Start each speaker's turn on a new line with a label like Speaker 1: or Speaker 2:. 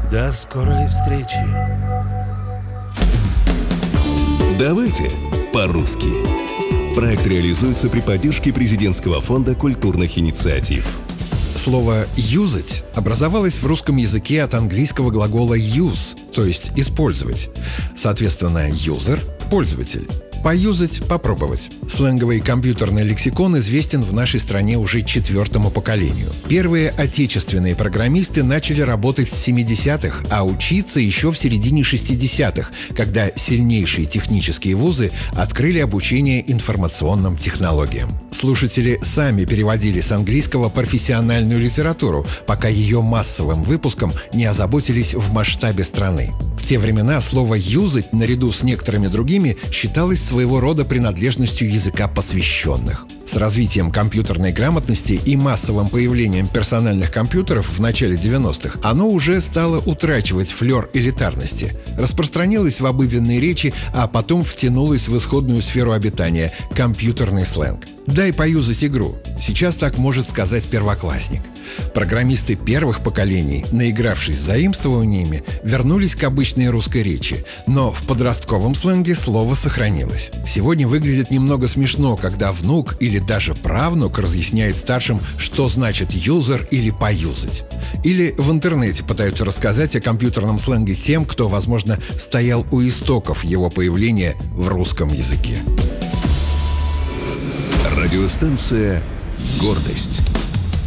Speaker 1: До скорой встречи.
Speaker 2: Давайте по-русски. Проект реализуется при поддержке Президентского фонда культурных инициатив.
Speaker 3: Слово «юзать» образовалось в русском языке от английского глагола «use», то есть «использовать». Соответственно, «user» – «пользователь». Поюзать – попробовать. Сленговый компьютерный лексикон известен в нашей стране уже 4-му поколению. Первые отечественные программисты начали работать с 70-х, а учиться еще в середине 60-х, когда сильнейшие технические вузы открыли обучение информационным технологиям. Слушатели сами переводили с английского профессиональную литературу, пока ее массовым выпуском не озаботились в масштабе страны. В те времена слово «юзать» наряду с некоторыми другими считалось своего рода принадлежностью языка посвященных. С развитием компьютерной грамотности и массовым появлением персональных компьютеров в начале 90-х оно уже стало утрачивать флер элитарности, распространилось в обыденной речи, а потом втянулось в исходную сферу обитания – компьютерный сленг. «Дай поюзать игру» – сейчас так может сказать первоклассник. Программисты первых поколений, наигравшись заимствованиями, вернулись к обычной русской речи, но в подростковом сленге слово сохранилось. Сегодня выглядит немного смешно, когда внук или даже правнук разъясняет старшим, что значит «юзер» или «поюзать». Или в интернете пытаются рассказать о компьютерном сленге тем, кто, возможно, стоял у истоков его появления в русском языке.
Speaker 2: Радиостанция «Гордость».